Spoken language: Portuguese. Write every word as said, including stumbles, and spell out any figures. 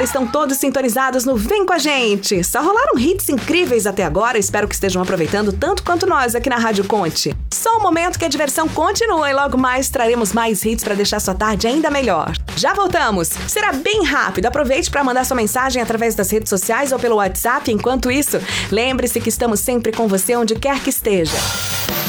estão todos sintonizados no Vem Com a Gente. Só rolaram hits incríveis até agora, espero que estejam aproveitando tanto quanto nós aqui na Rádio Conte. Só um momento que a diversão continua e logo mais traremos mais hits para deixar sua tarde ainda melhor. Já voltamos. Será bem rápido. Aproveite para mandar sua mensagem através das redes sociais ou pelo WhatsApp. Enquanto isso, lembre-se que estamos sempre com você onde quer que esteja.